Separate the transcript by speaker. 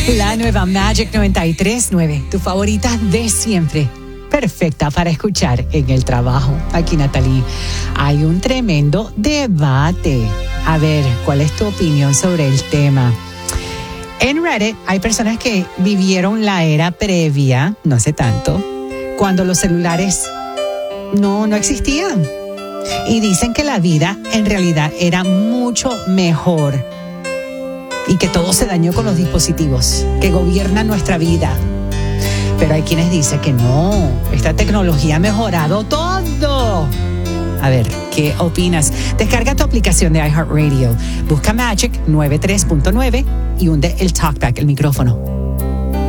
Speaker 1: La nueva Magic 93.9, tu favorita de siempre. Perfecta para escuchar en el trabajo. Aquí, Natalie, hay un tremendo debate. A ver, ¿cuál es tu opinión sobre el tema? En Reddit hay personas que vivieron la era previa, no hace tanto, cuando los celulares no existían. Y dicen que la vida en realidad era mucho mejor y que todo se dañó con los dispositivos que gobiernan nuestra vida. Pero hay quienes dicen que no, esta tecnología ha mejorado todo. A ver, ¿qué opinas? Descarga tu aplicación de iHeartRadio, busca Magic 93.9 y hunde el TalkBack, el micrófono.